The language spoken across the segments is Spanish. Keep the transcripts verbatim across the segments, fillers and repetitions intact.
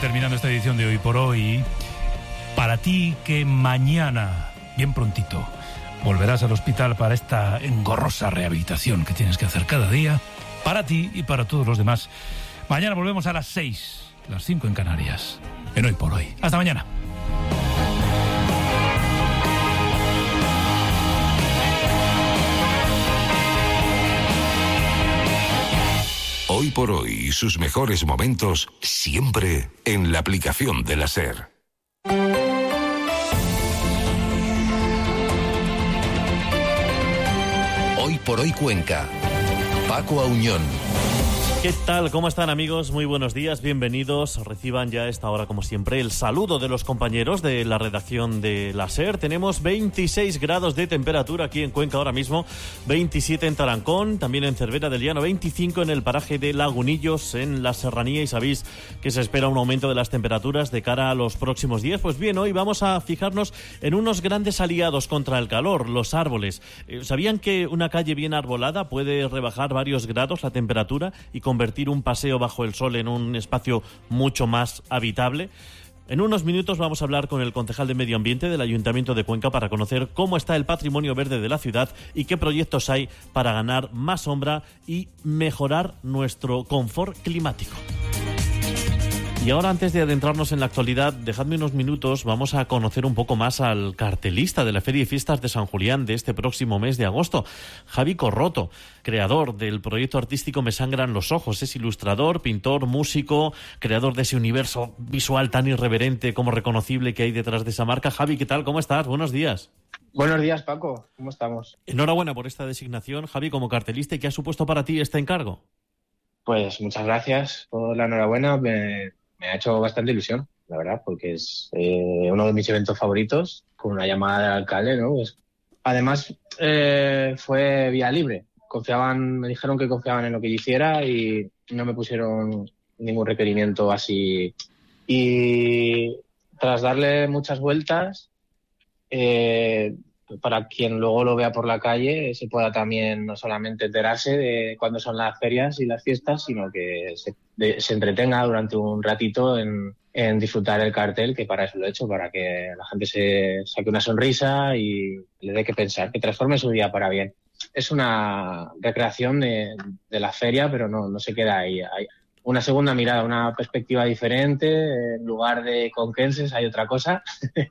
terminando esta edición de Hoy por Hoy. Para ti que mañana, bien prontito, volverás al hospital para esta engorrosa rehabilitación que tienes que hacer cada día, para ti y para todos los demás. Mañana volvemos a las seis, las cinco en Canarias, en Hoy por Hoy. Hasta mañana. Hoy por Hoy y sus mejores momentos siempre en la aplicación de la SER. Hoy por Hoy Cuenca. Paco Auñón. ¿Qué tal? ¿Cómo están, amigos? Muy buenos días, bienvenidos. Reciban ya a esta hora, como siempre, el saludo de los compañeros de la redacción de la SER. Tenemos veintiséis grados de temperatura aquí en Cuenca ahora mismo, veintisiete en Tarancón, también en Cervera del Llano, veinticinco en el paraje de Lagunillos, en la serranía, y sabéis que se espera un aumento de las temperaturas de cara a los próximos días. Pues bien, hoy vamos a fijarnos en unos grandes aliados contra el calor, los árboles. ¿Sabían que una calle bien arbolada puede rebajar varios grados la temperatura y con convertir un paseo bajo el sol en un espacio mucho más habitable? En unos minutos vamos a hablar con el concejal de Medio Ambiente del Ayuntamiento de Cuenca para conocer cómo está el patrimonio verde de la ciudad y qué proyectos hay para ganar más sombra y mejorar nuestro confort climático. Y ahora, antes de adentrarnos en la actualidad, dejadme unos minutos, vamos a conocer un poco más al cartelista de la Feria y Fiestas de San Julián de este próximo mes de agosto, Javi Corroto, creador del proyecto artístico Me Sangran los Ojos. Es ilustrador, pintor, músico, creador de ese universo visual tan irreverente como reconocible que hay detrás de esa marca. Javi, ¿qué tal? ¿Cómo estás? Buenos días. Buenos días, Paco. ¿Cómo estamos? Enhorabuena por esta designación, Javi, como cartelista. ¿Y qué ha supuesto para ti este encargo? Pues muchas gracias por la enhorabuena. Me... Me ha hecho bastante ilusión, la verdad, porque es eh, uno de mis eventos favoritos, con una llamada del alcalde, ¿no? Pues, además, eh, fue vía libre. Confiaban, me dijeron que confiaban en lo que yo hiciera y no me pusieron ningún requerimiento así. Y tras darle muchas vueltas, eh, para quien luego lo vea por la calle, se pueda también no solamente enterarse de cuándo son las ferias y las fiestas, sino que se, de, se entretenga durante un ratito en, en disfrutar el cartel, que para eso lo he hecho, para que la gente se saque una sonrisa y le dé que pensar, que transforme su día para bien. Es una recreación de, de la feria, pero no, no se queda ahí. Hay una segunda mirada, una perspectiva diferente. En lugar de conquenses hay otra cosa.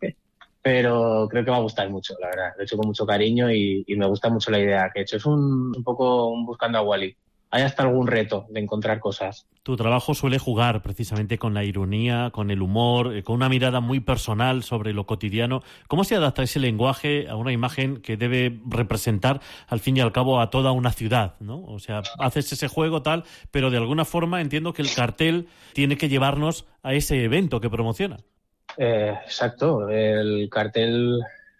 Pero creo que va a gustar mucho, la verdad. Lo he hecho con mucho cariño y, y me gusta mucho la idea que he hecho. Es un, un poco un buscando a Wally. Hay hasta algún reto de encontrar cosas. Tu trabajo suele jugar precisamente con la ironía, con el humor, eh, con una mirada muy personal sobre lo cotidiano. ¿Cómo se adapta ese lenguaje a una imagen que debe representar, al fin y al cabo, a toda una ciudad, ¿no? O sea, haces ese juego tal, pero de alguna forma entiendo que el cartel tiene que llevarnos a ese evento que promociona. Eh, exacto, el cartel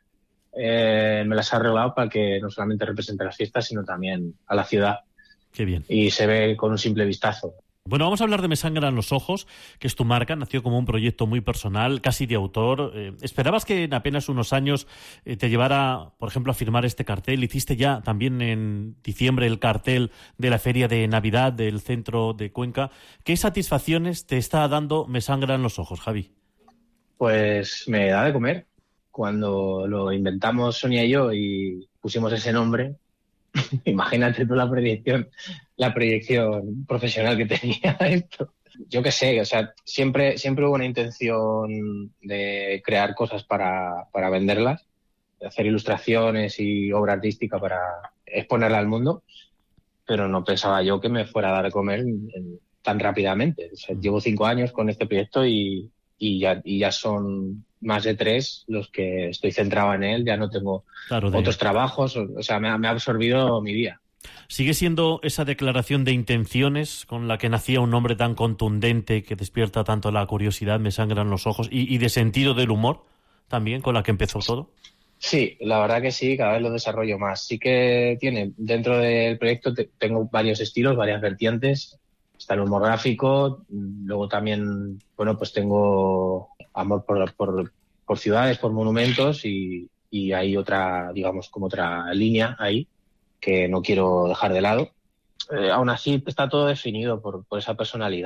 eh, me las ha arreglado para que no solamente represente las fiestas, sino también a la ciudad. Qué bien. Y se ve con un simple vistazo. Bueno, vamos a hablar de Me Sangran los Ojos, que es tu marca, nació como un proyecto muy personal, casi de autor. Eh, ¿Esperabas que en apenas unos años eh, te llevara, por ejemplo, a firmar este cartel? Hiciste ya también en diciembre el cartel de la Feria de Navidad del Centro de Cuenca. ¿Qué satisfacciones te está dando Me Sangran los Ojos, Javi? Pues me da de comer. Cuando lo inventamos Sonia y yo y pusimos ese nombre, imagínate tú la proyección, la proyección profesional que tenía esto. Yo qué sé, o sea, siempre, siempre hubo una intención de crear cosas para, para venderlas, de hacer ilustraciones y obra artística para exponerla al mundo, pero no pensaba yo que me fuera a dar de comer en, en, tan rápidamente. O sea, llevo cinco años con este proyecto y Y ya, y ya son más de tres los que estoy centrado en él, ya no tengo claro, de... otros trabajos, o sea, me ha, me ha absorbido mi día. ¿Sigue siendo esa declaración de intenciones con la que nacía un nombre tan contundente que despierta tanto la curiosidad, Me Sangran los Ojos, y, y de sentido del humor también, con la que empezó todo? Sí, la verdad que sí, cada vez lo desarrollo más. Sí que tiene, dentro del proyecto te, tengo varios estilos, varias vertientes. Está el humor gráfico, luego también, bueno, pues tengo amor por, por, por ciudades, por monumentos y, y hay otra, digamos, como otra línea ahí que no quiero dejar de lado. Eh, aún así está todo definido por, por esa personalidad.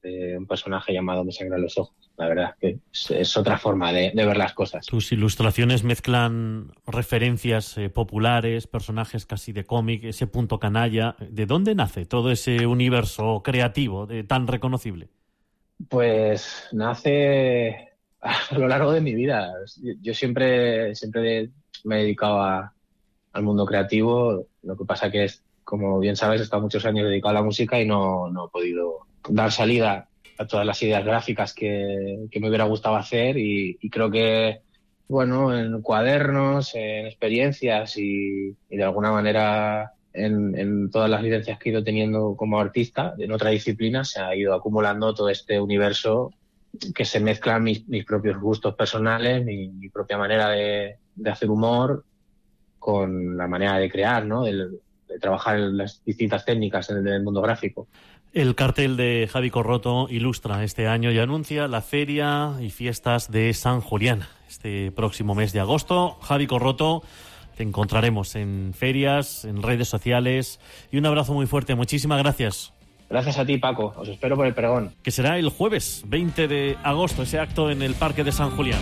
de un personaje llamado Me sangran los ojos. La verdad que es, es otra forma de, de ver las cosas. Tus ilustraciones mezclan referencias eh, populares, personajes casi de cómic, ese punto canalla. ¿De dónde nace todo ese universo creativo de, tan reconocible? Pues nace a lo largo de mi vida. Yo siempre, siempre me he dedicado a, al mundo creativo. Lo que pasa que es, como bien sabes, he estado muchos años dedicado a la música y no, no he podido dar salida a todas las ideas gráficas que, que me hubiera gustado hacer y, y creo que, bueno, en cuadernos, en experiencias y, y de alguna manera en, en todas las vivencias que he ido teniendo como artista en otras disciplinas se ha ido acumulando todo este universo que se mezclan mis, mis propios gustos personales, mi, mi propia manera de, de hacer humor con la manera de crear, ¿no? De, de trabajar en las distintas técnicas en el mundo gráfico. El cartel de Javi Corroto ilustra este año y anuncia la feria y fiestas de San Julián. Este próximo mes de agosto, Javi Corroto, te encontraremos en ferias, en redes sociales y un abrazo muy fuerte. Muchísimas gracias. Gracias a ti, Paco. Os espero por el pregón. Que será el jueves veinte de agosto, ese acto en el Parque de San Julián.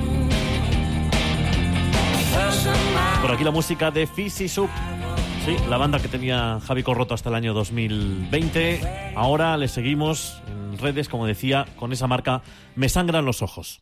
Por aquí la música de Fizzy Soup. Sí, la banda que tenía Javi Corroto hasta el año dos mil veinte. Ahora le seguimos en redes, como decía, con esa marca Me sangran los ojos.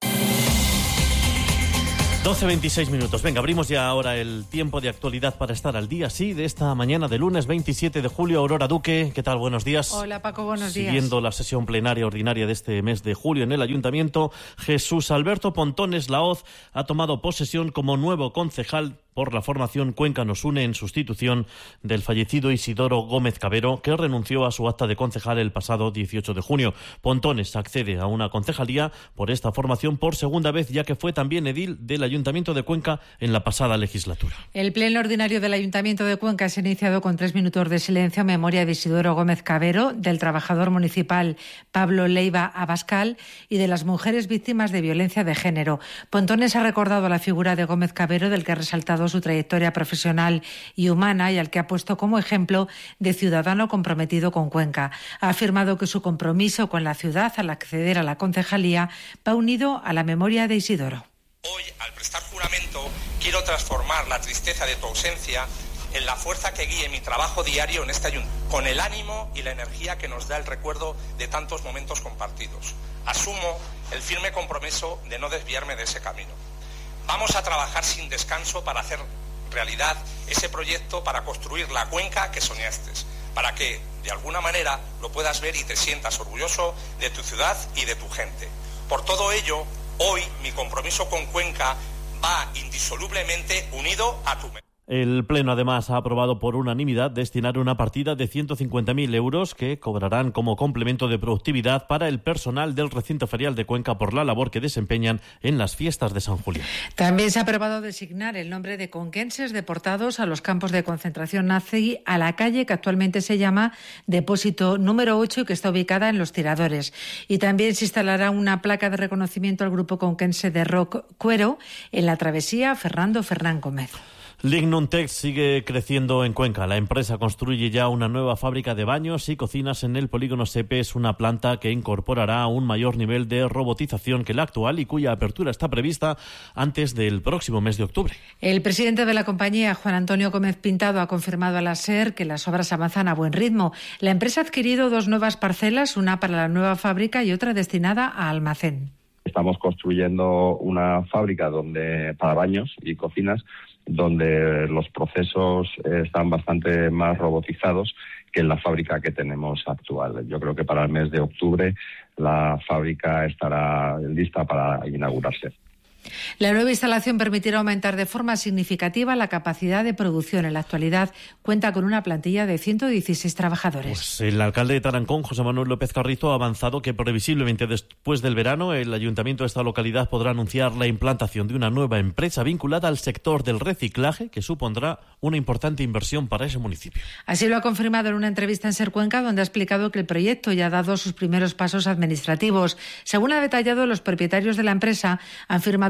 doce veintiséis minutos. Venga, abrimos ya ahora el tiempo de actualidad para estar al día, sí, de esta mañana de lunes veintisiete de julio. Aurora Duque, ¿qué tal? Buenos días. Hola, Paco, buenos días. Siguiendo la sesión plenaria ordinaria de este mes de julio en el Ayuntamiento, Jesús Alberto Pontones Laoz ha tomado posesión como nuevo concejal por la formación Cuenca nos une en sustitución del fallecido Isidoro Gómez Cabero, que renunció a su acta de concejal el pasado dieciocho de junio. Pontones accede a una concejalía por esta formación por segunda vez, ya que fue también edil del Ayuntamiento de Cuenca en la pasada legislatura. El pleno ordinario del Ayuntamiento de Cuenca se ha iniciado con tres minutos de silencio en memoria de Isidoro Gómez Cabero, del trabajador municipal Pablo Leiva Abascal y de las mujeres víctimas de violencia de género. Pontones ha recordado la figura de Gómez Cabero, del que ha resaltado su trayectoria profesional y humana y al que ha puesto como ejemplo de ciudadano comprometido con Cuenca. Ha afirmado que su compromiso con la ciudad al acceder a la concejalía va unido a la memoria de Isidoro. Hoy, al prestar juramento, quiero transformar la tristeza de tu ausencia en la fuerza que guíe mi trabajo diario en este ayuntamiento, con el ánimo y la energía que nos da el recuerdo de tantos momentos compartidos. Asumo el firme compromiso de no desviarme de ese camino. Vamos a trabajar sin descanso para hacer realidad ese proyecto, para construir la Cuenca que soñaste, para que, de alguna manera, lo puedas ver y te sientas orgulloso de tu ciudad y de tu gente. Por todo ello, hoy mi compromiso con Cuenca va indisolublemente unido a tu... El Pleno, además, ha aprobado por unanimidad destinar una partida de ciento cincuenta mil euros que cobrarán como complemento de productividad para el personal del recinto ferial de Cuenca por la labor que desempeñan en las fiestas de San Julián. También se ha aprobado designar el nombre de conquenses deportados a los campos de concentración nazi a la calle que actualmente se llama Depósito número ocho y que está ubicada en Los Tiradores. Y también se instalará una placa de reconocimiento al grupo conquense de rock Cuero en la travesía Fernando Fernán Gómez. Lignum Tech sigue creciendo en Cuenca. La empresa construye ya una nueva fábrica de baños y cocinas en el polígono Sepe. Es una planta que incorporará un mayor nivel de robotización que la actual y cuya apertura está prevista antes del próximo mes de octubre. El presidente de la compañía, Juan Antonio Gómez Pintado, ha confirmado a la SER que las obras avanzan a buen ritmo. La empresa ha adquirido dos nuevas parcelas, una para la nueva fábrica y otra destinada a almacén. Estamos construyendo una fábrica donde para baños y cocinas donde los procesos están bastante más robotizados que en la fábrica que tenemos actual. Yo creo que para el mes de octubre la fábrica estará lista para inaugurarse. La nueva instalación permitirá aumentar de forma significativa la capacidad de producción. En la actualidad cuenta con una plantilla de ciento dieciséis trabajadores. Pues el alcalde de Tarancón, José Manuel López Carrizo, ha avanzado que previsiblemente después del verano el ayuntamiento de esta localidad podrá anunciar la implantación de una nueva empresa vinculada al sector del reciclaje que supondrá una importante inversión para ese municipio. Así lo ha confirmado en una entrevista en Ser Cuenca, donde ha explicado que el proyecto ya ha dado sus primeros pasos administrativos. Según ha detallado, los propietarios de la empresa han firmado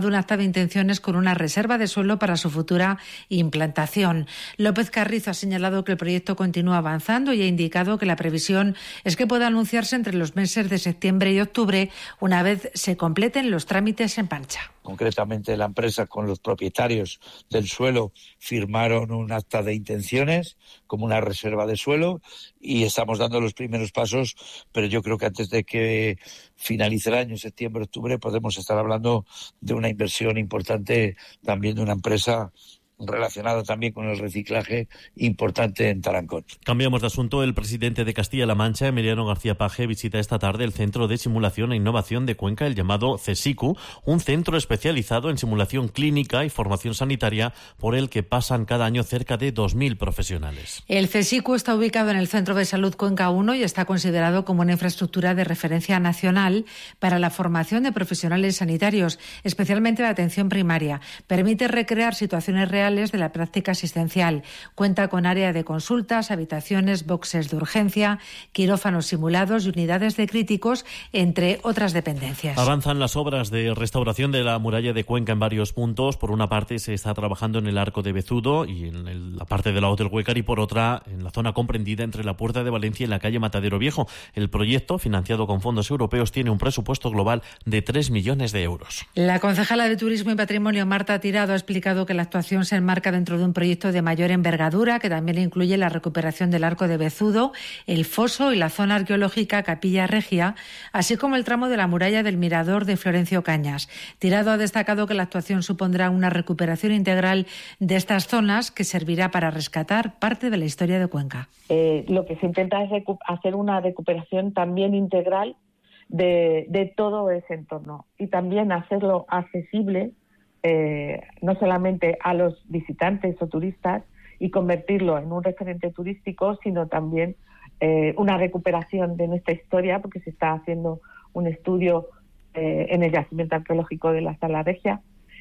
firmado un acta de intenciones con una reserva de suelo para su futura implantación. López Carrizo ha señalado que el proyecto continúa avanzando y ha indicado que la previsión es que pueda anunciarse entre los meses de septiembre y octubre, una vez se completen los trámites en Pancha. Concretamente, la empresa con los propietarios del suelo firmaron un acta de intenciones como una reserva de suelo y estamos dando los primeros pasos, pero yo creo que antes de que finalice el año, septiembre, octubre, podemos estar hablando de una inversión importante también de una empresa relacionado también con el reciclaje importante en Tarancón. Cambiamos de asunto. El presidente de Castilla-La Mancha, Emiliano García Paje, visita esta tarde el Centro de Simulación e Innovación de Cuenca, el llamado CSICU, un centro especializado en simulación clínica y formación sanitaria por el que pasan cada año cerca de dos mil profesionales. El CSICU está ubicado en el Centro de Salud Cuenca uno y está considerado como una infraestructura de referencia nacional para la formación de profesionales sanitarios, especialmente de atención primaria. Permite recrear situaciones reales de la práctica asistencial. Cuenta con área de consultas, habitaciones, boxes de urgencia, quirófanos simulados y unidades de críticos, entre otras dependencias. Avanzan las obras de restauración de la muralla de Cuenca en varios puntos. Por una parte se está trabajando en el Arco de Bezudo y en el, la parte del lado del Huécar, y por otra en la zona comprendida entre la Puerta de Valencia y la calle Matadero Viejo. El proyecto, financiado con fondos europeos, tiene un presupuesto global de tres millones de euros. La concejala de Turismo y Patrimonio, Marta Tirado, ha explicado que la actuación se enmarca dentro de un proyecto de mayor envergadura que también incluye la recuperación del Arco de Bezudo, el foso y la zona arqueológica Capilla Regia, así como el tramo de la muralla del Mirador de Florencio Cañas. Tirado ha destacado que la actuación supondrá una recuperación integral de estas zonas que servirá para rescatar parte de la historia de Cuenca. Eh, lo que se intenta es recu- hacer una recuperación también integral de, de todo ese entorno y también hacerlo accesible Eh, no solamente a los visitantes o turistas y convertirlo en un referente turístico, sino también eh, una recuperación de nuestra historia, porque se está haciendo un estudio eh, en el yacimiento arqueológico de la Sala Regia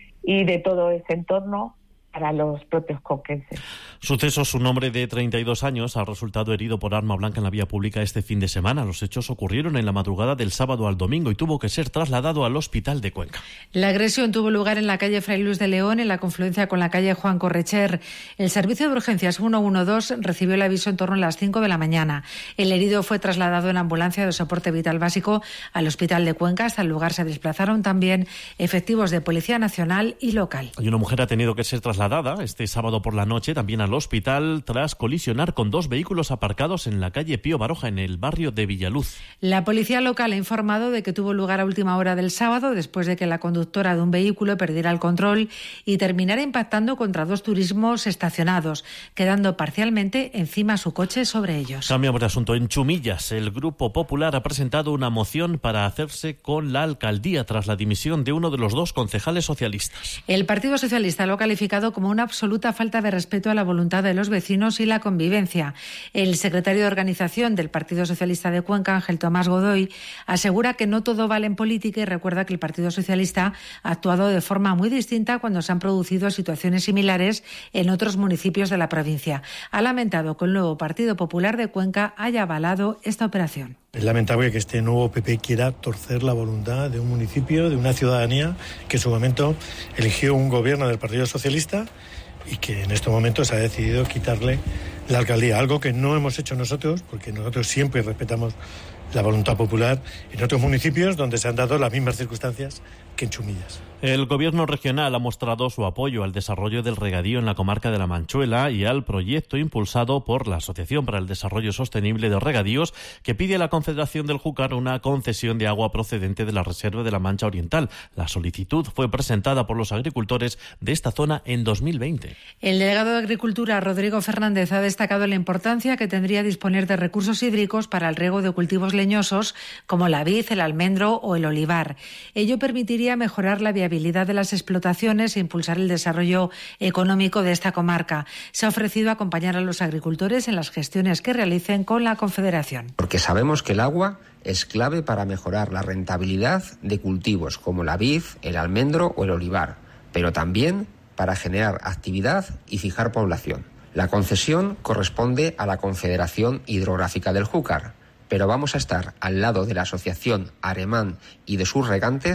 y de todo ese entorno para los propios conquenses. Sucesos. Un hombre de treinta y dos años ha resultado herido por arma blanca en la vía pública este fin de semana. Los hechos ocurrieron en la madrugada del sábado al domingo y tuvo que ser trasladado al hospital de Cuenca. La agresión tuvo lugar en la calle Fray Luis de León, en la confluencia con la calle Juan Correcher. El servicio de urgencias ciento doce recibió el aviso en torno a las cinco de la mañana. El herido fue trasladado en ambulancia de soporte vital básico al hospital de Cuenca. Hasta el lugar se desplazaron también efectivos de Policía Nacional y local. Y una mujer ha tenido que ser trasladada este sábado por la noche también al hospital tras colisionar con dos vehículos aparcados en la calle Pío Baroja, en el barrio de Villaluz. La policía local ha informado de que tuvo lugar a última hora del sábado, después de que la conductora de un vehículo perdiera el control y terminara impactando contra dos turismos estacionados, quedando parcialmente encima su coche sobre ellos. Cambiamos de asunto. En Chumillas, el Grupo Popular ha presentado una moción para hacerse con la alcaldía tras la dimisión de uno de los dos concejales socialistas. El Partido Socialista lo ha calificado como una absoluta falta de respeto a la voluntad de los vecinos y la convivencia. El secretario de Organización del Partido Socialista de Cuenca, Ángel Tomás Godoy, asegura que no todo vale en política y recuerda que el Partido Socialista ha actuado de forma muy distinta cuando se han producido situaciones similares en otros municipios de la provincia. Ha lamentado que el nuevo Partido Popular de Cuenca haya avalado esta operación. Es lamentable que este nuevo P P quiera torcer la voluntad de un municipio, de una ciudadanía que en su momento eligió un gobierno del Partido Socialista y que en estos momentos ha decidido quitarle la alcaldía, algo que no hemos hecho nosotros, porque nosotros siempre respetamos la voluntad popular en otros municipios donde se han dado las mismas circunstancias que en Chumillas. El Gobierno regional ha mostrado su apoyo al desarrollo del regadío en la comarca de La Manchuela y al proyecto impulsado por la Asociación para el Desarrollo Sostenible de Regadíos, que pide a la Confederación del Júcar una concesión de agua procedente de la Reserva de la Mancha Oriental. La solicitud fue presentada por los agricultores de esta zona en dos mil veinte. El delegado de Agricultura, Rodrigo Fernández, ha destacado la importancia que tendría disponer de recursos hídricos para el riego de cultivos leñosos como la vid, el almendro o el olivar. Ello permitiría mejorar la viabilidad de las explotaciones e impulsar el desarrollo económico de esta comarca. Se ha ofrecido acompañar a los agricultores en las gestiones que realicen con la Confederación. Porque sabemos que el agua es clave para mejorar la rentabilidad de cultivos como la vid, el almendro o el olivar, pero también para generar actividad y fijar población. La concesión corresponde a la Confederación Hidrográfica del Júcar, pero vamos a estar al lado de la Asociación Aremán y de sus regantes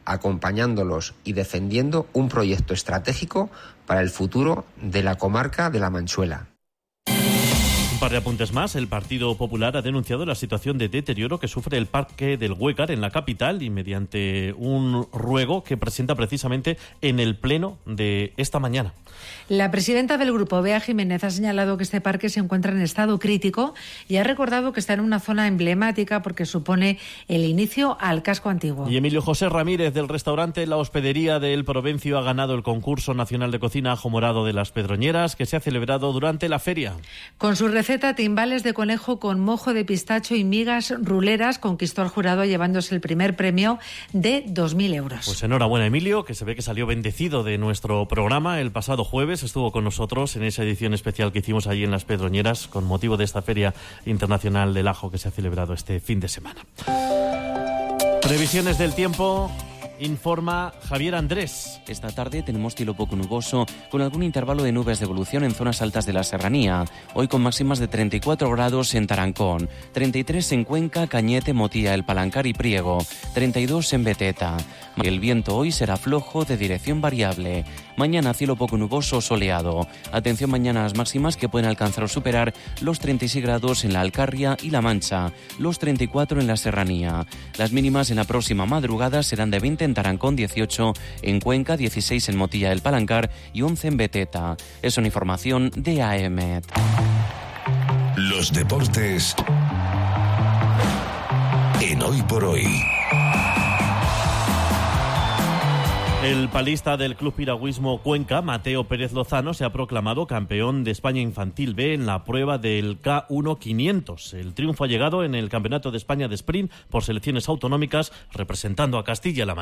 acompañándolos y defendiendo un proyecto estratégico para el futuro de la comarca de La Manchuela. Un par de apuntes más. El Partido Popular ha denunciado la situación de deterioro que sufre el Parque del Huécar en la capital y mediante un ruego que presenta precisamente en el pleno de esta mañana. La presidenta del grupo, Bea Jiménez, ha señalado que este parque se encuentra en estado crítico y ha recordado que está en una zona emblemática porque supone el inicio al casco antiguo. Y Emilio José Ramírez, del restaurante La Hospedería del Provencio, ha ganado el concurso nacional de cocina Ajo Morado de las Pedroñeras, que se ha celebrado durante la feria. Con su receta timbales de conejo con mojo de pistacho y migas ruleras, conquistó al jurado llevándose el primer premio de dos mil euros. Pues enhorabuena, Emilio, que se ve que salió bendecido de nuestro programa. El pasado jueves estuvo con nosotros en esa edición especial que hicimos allí en Las Pedroñeras con motivo de esta Feria Internacional del Ajo que se ha celebrado este fin de semana. Previsiones del tiempo. Informa Javier Andrés. Esta tarde tenemos cielo poco nuboso, con algún intervalo de nubes de evolución en zonas altas de la serranía. Hoy con máximas de treinta y cuatro grados en Tarancón, treinta y tres en Cuenca, Cañete, Motía, El Palancar y Priego, treinta y dos en Beteta. El viento hoy será flojo de dirección variable. Mañana cielo poco nuboso, soleado. Atención mañana a las máximas que pueden alcanzar o superar los treinta y seis grados en la Alcarria y La Mancha, los treinta y cuatro en la serranía. Las mínimas en la próxima madrugada serán de veinte en Tarancón, dieciocho en Cuenca, dieciséis en Motilla del Palancar y once en Beteta. Es una información de A E M E T. Los deportes en Hoy por Hoy. El palista del Club Piragüismo Cuenca, Mateo Pérez Lozano, se ha proclamado campeón de España Infantil B en la prueba del K uno quinientos. El triunfo ha llegado en el Campeonato de España de Sprint por selecciones autonómicas representando a Castilla-La Mancha.